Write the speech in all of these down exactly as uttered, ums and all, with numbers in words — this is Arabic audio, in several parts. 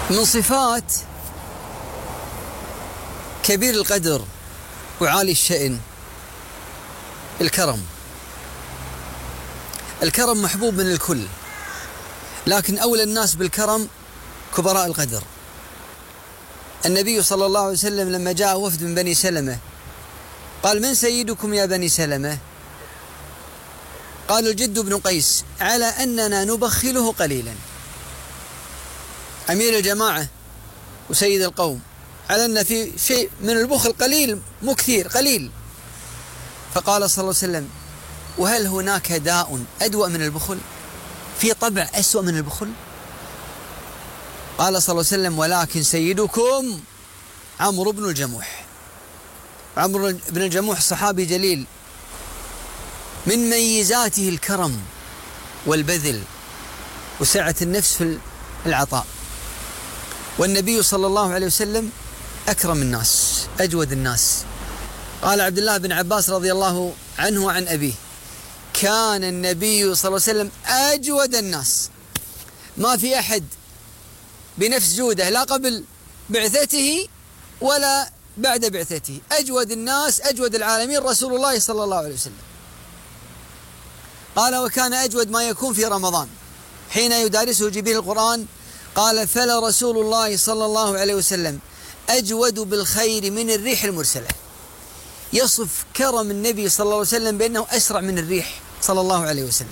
من صفات كبير القدر وعالي الشأن الكرم. الكرم محبوب من الكل، لكن أولى الناس بالكرم كبراء القدر. النبي صلى الله عليه وسلم لما جاء وفد من بني سلمة قال: من سيدكم يا بني سلمة؟ قالوا: الجد بن قيس، على أننا نبخله قليلا. أمير الجماعة وسيد القوم، على أن في شيء من البخل قليل، مو كثير، قليل. فقال صلى الله عليه وسلم: وهل هناك داء أدوأ من البخل؟ في طبع أسوأ من البخل؟ قال صلى الله عليه وسلم: ولكن سيدكم عمرو بن الجموح. عمرو بن الجموح صحابي جليل، من ميزاته الكرم والبذل وسعة النفس في العطاء. والنبي صلى الله عليه وسلم أكرم الناس، أجود الناس. قال عبد الله بن عباس رضي الله عنه وعن أبيه: كان النبي صلى الله عليه وسلم أجود الناس، ما في أحد بنفس جوده لا قبل بعثته ولا بعد بعثته. أجود الناس، أجود العالمين رسول الله صلى الله عليه وسلم. قال: وكان أجود ما يكون في رمضان حين يدارسه جبريل القرآن. قال: فلا رسول الله صلى الله عليه وسلم أجود بالخير من الريح المرسلة. يصف كرم النبي صلى الله عليه وسلم بأنه أسرع من الريح صلى الله عليه وسلم.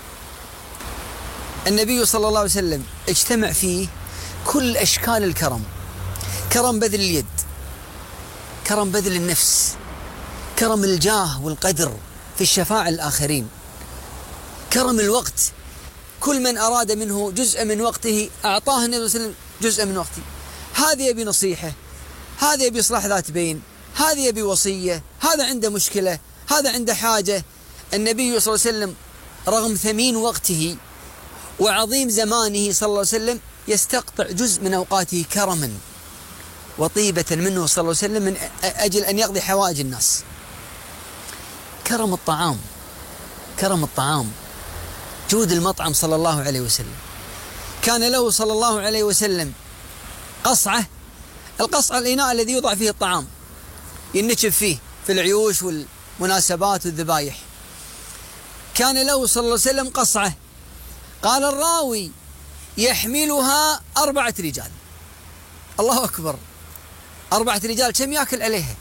النبي صلى الله عليه وسلم اجتمع فيه كل أشكال الكرم: كرم بذل اليد، كرم بذل النفس، كرم الجاه والقدر في الشفاعة الآخرين، كرم الوقت. كل من أراد منه جزء من وقته أعطاه النبي صلى الله عليه وسلم جزء من وقته. هذا يبي نصيحة، هذا يبي إصلاح ذات بين، هذا يبي وصية، هذا عنده مشكلة، هذا عنده حاجة. النبي صلى الله عليه وسلم رغم ثمين وقته وعظيم زمانه صلى الله عليه وسلم يستقطع جزء من أوقاته كرما وطيبة منه صلى الله عليه وسلم من أجل أن يقضي حوائج الناس. كرم الطعام، كرم الطعام، جود المطعم صلى الله عليه وسلم. كان له صلى الله عليه وسلم قصعة. القصعة الإناء الذي يوضع فيه الطعام ينشف فيه في العيوش والمناسبات والذبايح. كان له صلى الله عليه وسلم قصعة، قال الراوي: يحملها أربعة رجال. الله أكبر، أربعة رجال كم يأكل عليها؟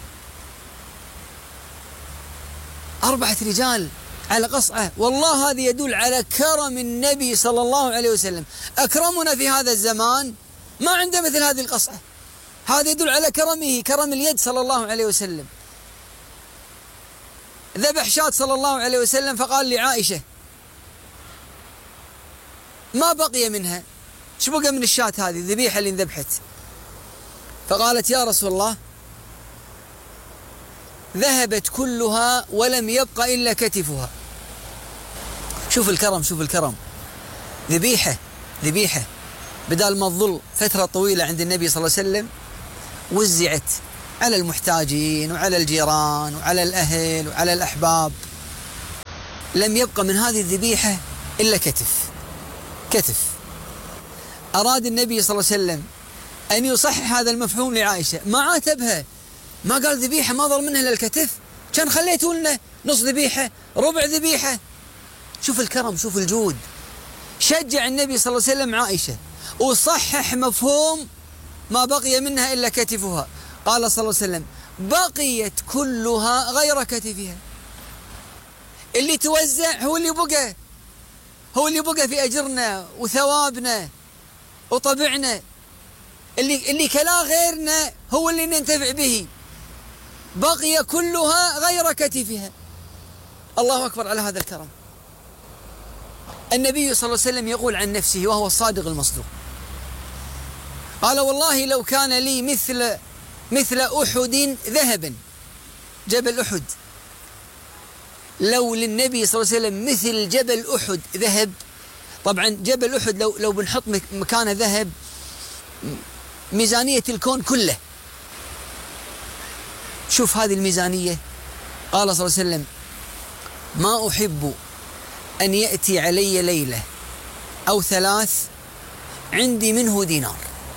أربعة رجال على قصعة. والله هذا يدل على كرم النبي صلى الله عليه وسلم. أكرمنا في هذا الزمان ما عنده مثل هذه القصعة. هذا يدل على كرمه، كرم اليد صلى الله عليه وسلم. ذبح شاة صلى الله عليه وسلم فقال لعائشة: ما بقي منها، شو بقى من الشاة هذه الذبيحة اللي انذبحت؟ فقالت: يا رسول الله، ذهبت كلها ولم يبق إلا كتفها. شوف الكرم، شوف الكرم. ذبيحة ذبيحة بدال ما تظل فترة طويلة عند النبي صلى الله عليه وسلم وزعت على المحتاجين وعلى الجيران وعلى الأهل وعلى الأحباب. لم يبق من هذه الذبيحة إلا كتف كتف. أراد النبي صلى الله عليه وسلم أن يصحح هذا المفهوم لعائشة، ما عاتبها، ما قال ذبيحة ما ظل منها إلا الكتف، كان خليته لنا نص ذبيحة، ربع ذبيحة. شوف الكرم، شوف الجود. شجع النبي صلى الله عليه وسلم عائشة وصحح مفهوم ما بقي منها إلا كتفها. قال صلى الله عليه وسلم: بقيت كلها غير كتفها. اللي توزع هو اللي بقى، هو اللي بقى في أجرنا وثوابنا وطبعنا. اللي اللي كلا غيرنا هو اللي ننتفع به. بقي كلها غير كتفها. الله أكبر على هذا الكرم. النبي صلى الله عليه وسلم يقول عن نفسه وهو الصادق المصدوق، قال: والله لو كان لي مثل مثل أحد ذهبا، جبل أحد، لو للنبي صلى الله عليه وسلم مثل جبل أحد ذهب. طبعا جبل أحد لو لو بنحط مكانه ذهب ميزانية الكون كله. شوف هذه الميزانية. قال صلى الله عليه وسلم: ما أحب أن يأتي علي ليلة أو ثلاث عندي منه دينار.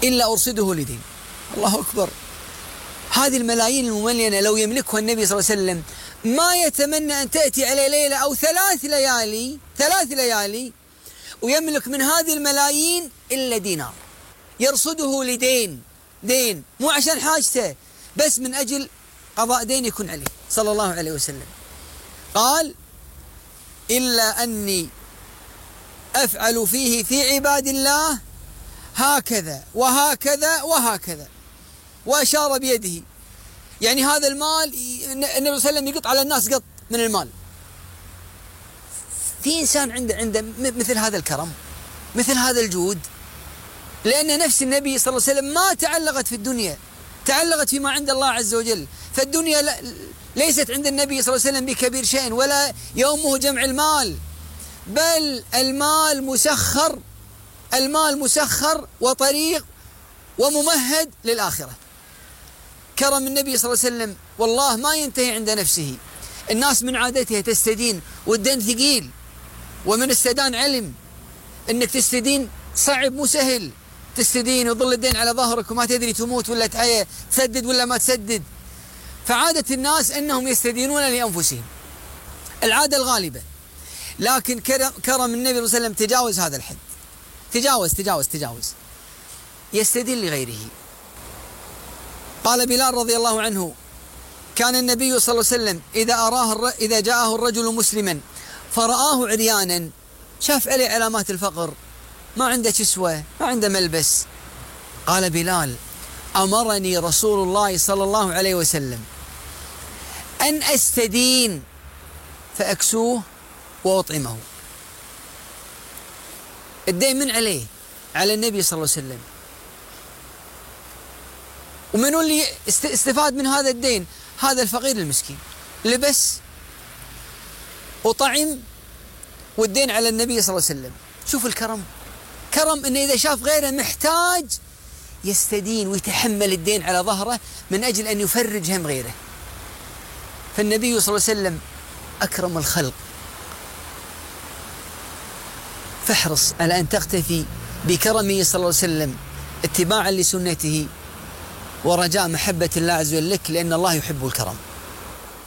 إلا أرصده لدين. الله أكبر. هذه الملايين المملينة لو يملكها النبي صلى الله عليه وسلم ما يتمنى أن تأتي على ليلة أو ثلاث ليالي ثلاث ليالي ويملك من هذه الملايين إلا دينار يرصده لدين، دين مو عشان حاجته، بس من أجل قضاء دين يكون عليه صلى الله عليه وسلم. قال: إلا أني أفعل فيه في عباد الله هكذا وهكذا وهكذا، وأشار بيده. يعني هذا المال النبي صلى الله عليه وسلم يقط على الناس قط من المال. في إنسان عنده عنده مثل هذا الكرم، مثل هذا الجود، لأن نفس النبي صلى الله عليه وسلم ما تعلقت في الدنيا، تعلقت فيما عند الله عز وجل. فالدنيا ليست عند النبي صلى الله عليه وسلم بكبير شيء ولا يومه جمع المال، بل المال مسخر، المال مسخر وطريق وممهد للآخرة. كرم النبي صلى الله عليه وسلم والله ما ينتهي عند نفسه. الناس من عادتها تستدين والدين ثقيل، ومن السدان علم انك تستدين صعب مو سهل، تستدين ويظل الدين على ظهرك وما تدري تموت ولا تحيا، تسدد ولا ما تسدد. فعادة الناس انهم يستدينون لانفسهم، العادة الغالبة. لكن كرم, كرم النبي صلى الله عليه وسلم تجاوز هذا الحد، تجاوز تجاوز تجاوز يستدين لغيره. قال بلال رضي الله عنه: كان النبي صلى الله عليه وسلم إذا أراه إذا جاءه الرجل مسلما فرآه عريانا، شاف عليه علامات الفقر، ما عنده كسوة، ما عنده ملبس، قال بلال: أمرني رسول الله صلى الله عليه وسلم أن أستدين فأكسوه وأطعمه. الدين من عليه؟ على النبي صلى الله عليه وسلم. ومنو اللي استفاد من هذا الدين؟ هذا الفقير المسكين، لبس وطعم والدين على النبي صلى الله عليه وسلم. شوف الكرم، كرم انه اذا شاف غيره محتاج يستدين ويتحمل الدين على ظهره من اجل ان يفرج هم غيره. فالنبي صلى الله عليه وسلم اكرم الخلق، فاحرص على ان تقتفي بكرمه صلى الله عليه وسلم اتباعا لسنته ورجاء محبة الله عز وجل لك، لأن الله يحب الكرم.